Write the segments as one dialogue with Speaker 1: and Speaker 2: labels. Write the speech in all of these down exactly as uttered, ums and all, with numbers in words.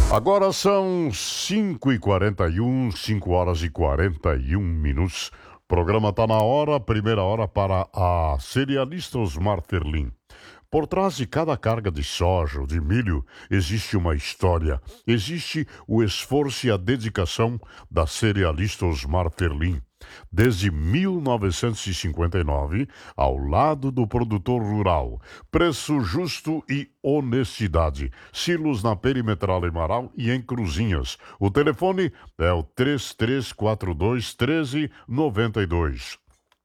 Speaker 1: Agora são cinco e quarenta e um, cinco horas e quarenta e um minutos. O programa está na hora, primeira hora para a cerealista Osmar Ferlin. Por trás de cada carga de soja ou de milho existe uma história. Existe o esforço e a dedicação da cerealista Osmar Ferlin. Desde mil novecentos e cinquenta e nove, ao lado do produtor rural. Preço justo e honestidade. Silos na Perimetral em Marau e em Cruzinhas. O telefone é o três três quatro dois, um três nove dois.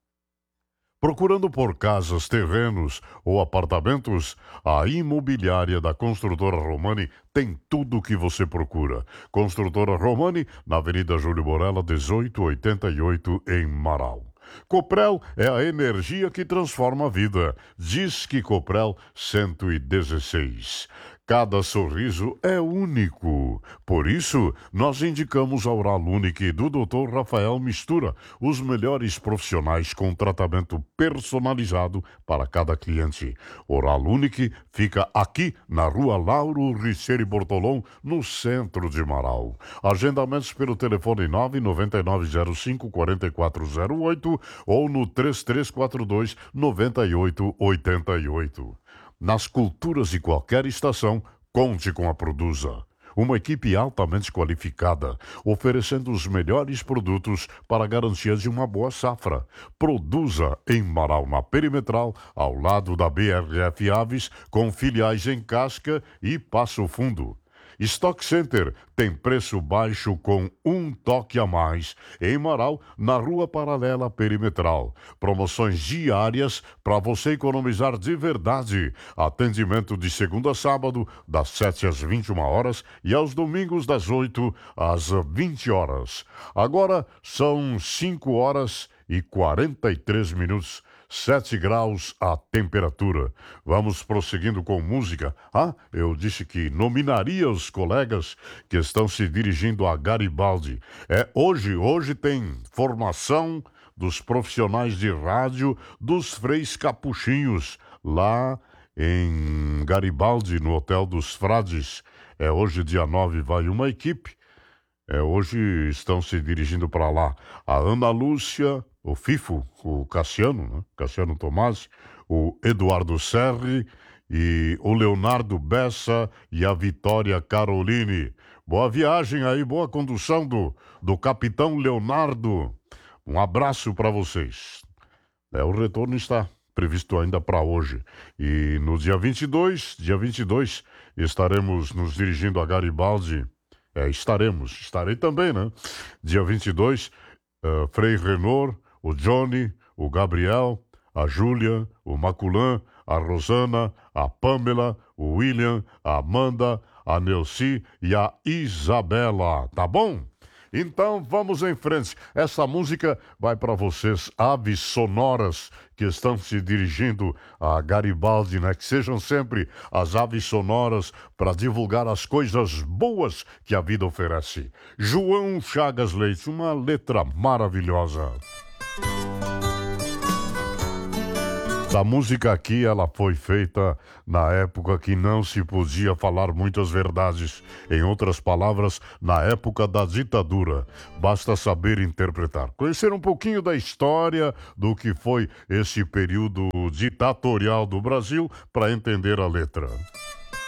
Speaker 1: Procurando por casas, terrenos ou apartamentos, a imobiliária da Construtora Romani tem tudo o que você procura. Construtora Romani, na Avenida Júlio Borella, dezoito oitenta e oito, em Marau. Coprel é a energia que transforma a vida. Diz que Coprel cento e dezesseis. Cada sorriso é único. Por isso, nós indicamos a Oral Unique do doutor Rafael Mistura, os melhores profissionais com tratamento personalizado para cada cliente. Oral Unique fica aqui na Rua Lauro Riccieri Bortolom, no centro de Marau. Agendamentos pelo telefone nove nove nove zero cinco quatro quatro zero oito ou no três três quatro dois, nove oito oito oito. Nas culturas de qualquer estação, conte com a Produza. Uma equipe altamente qualificada, oferecendo os melhores produtos para a garantia de uma boa safra. Produza em Marau, na Perimetral, ao lado da B R F Aves, com filiais em Casca e Passo Fundo. Stock Center tem preço baixo com um toque a mais. Em Marau, na Rua Paralela Perimetral. Promoções diárias para você economizar de verdade. Atendimento de segunda a sábado, das sete às vinte e uma horas e aos domingos das oito às vinte horas. Agora são cinco horas e quarenta e três minutos. sete graus a temperatura. Vamos prosseguindo com música. Ah, eu disse que nominaria os colegas que estão se dirigindo a Garibaldi. É hoje, hoje tem formação dos profissionais de rádio dos Freis Capuchinhos, lá em Garibaldi, no Hotel dos Frades. É hoje, dia nove, vai uma equipe. É, hoje estão se dirigindo para lá a Ana Lúcia, o Fifo, o Cassiano, né? Cassiano Tomasi, o Eduardo Serri e o Leonardo Bessa e a Vitória Caroline. Boa viagem aí, boa condução do, do capitão Leonardo. Um abraço para vocês. É, o retorno está previsto ainda para hoje. E no dia vinte e dois, dia vinte e dois, estaremos nos dirigindo a Garibaldi. É, estaremos, estarei também, né? Dia vinte e dois, uh, Frei Renor, o Johnny, o Gabriel, a Júlia, o Maculan, a Rosana, a Pamela, o William, a Amanda, a Nelci e a Isabela, tá bom? Então vamos em frente. Essa música vai para vocês, aves sonoras que estão se dirigindo a Garibaldi, né? Que sejam sempre as aves sonoras para divulgar as coisas boas que a vida oferece. João Chagas Leite, uma letra maravilhosa. A música aqui, ela foi feita na época que não se podia falar muitas verdades. Em outras palavras, na época da ditadura. Basta saber interpretar. Conhecer um pouquinho da história do que foi esse período ditatorial do Brasil para entender a letra.